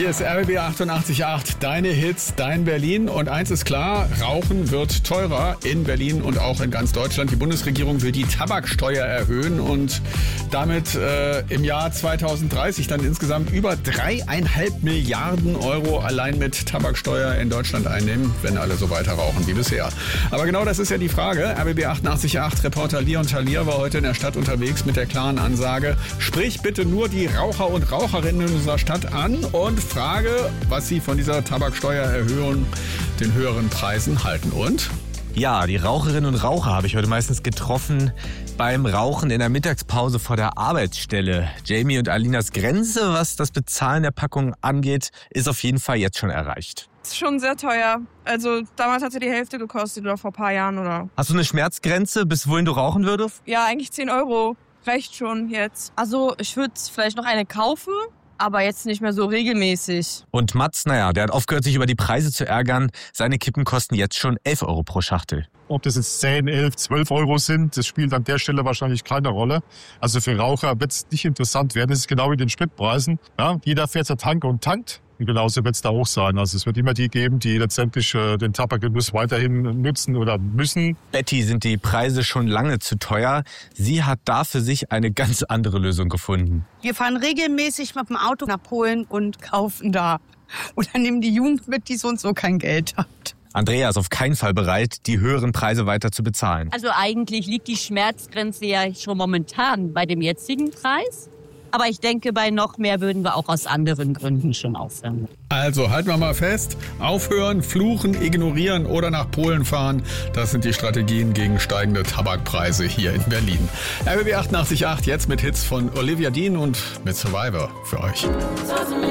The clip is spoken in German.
Hier ist RBB 88.8, deine Hits, dein Berlin. Und eins ist klar, Rauchen wird teurer in Berlin und auch in ganz Deutschland. Die Bundesregierung will die Tabaksteuer erhöhen und damit im Jahr 2030 dann insgesamt über 3,5 Milliarden Euro allein mit Tabaksteuer in Deutschland einnehmen, wenn alle so weiter rauchen wie bisher. Aber genau das ist ja die Frage. RBB 88.8 Reporter Leon Talier war heute in der Stadt unterwegs mit der klaren Ansage, sprich bitte nur die Raucher und Raucherinnen in unserer Stadt an und frage, was sie von dieser Tabaksteuererhöhung, den höheren Preisen halten. Und? Ja, die Raucherinnen und Raucher habe ich heute meistens getroffen beim Rauchen in der Mittagspause vor der Arbeitsstelle. Jamie und Alinas Grenze, was das Bezahlen der Packung angeht, ist auf jeden Fall jetzt schon erreicht. Ist schon sehr teuer. Also damals hat sie die Hälfte gekostet oder vor ein paar Jahren oder. Hast du eine Schmerzgrenze, bis wohin du rauchen würdest? Ja, eigentlich 10 Euro. Reicht schon jetzt. Also ich würde vielleicht noch eine kaufen, aber jetzt nicht mehr so regelmäßig. Und Mats, der hat aufgehört, sich über die Preise zu ärgern. Seine Kippen kosten jetzt schon 11 Euro pro Schachtel. Ob das jetzt 10, 11, 12 Euro sind, das spielt an der Stelle wahrscheinlich keine Rolle. Also für Raucher wird es nicht interessant werden. Das ist genau wie den Spritpreisen. Ja, jeder fährt zur Tanke und tankt. Und genauso wird es da auch sein. Also es wird immer die geben, die letztendlich den Tabakgenuss weiterhin nutzen oder müssen. Betty sind die Preise schon lange zu teuer. Sie hat da für sich eine ganz andere Lösung gefunden. Wir fahren regelmäßig mit dem Auto nach Polen und kaufen da. Und dann nehmen die Jugend mit, die so und so kein Geld hat. Andrea ist auf keinen Fall bereit, die höheren Preise weiter zu bezahlen. Also eigentlich liegt die Schmerzgrenze ja schon momentan bei dem jetzigen Preis. Aber ich denke, bei noch mehr würden wir auch aus anderen Gründen schon aufhören. Also halten wir mal fest, aufhören, fluchen, ignorieren oder nach Polen fahren. Das sind die Strategien gegen steigende Tabakpreise hier in Berlin. RBB 88.8 jetzt mit Hits von Olivia Dean und mit Survivor für euch.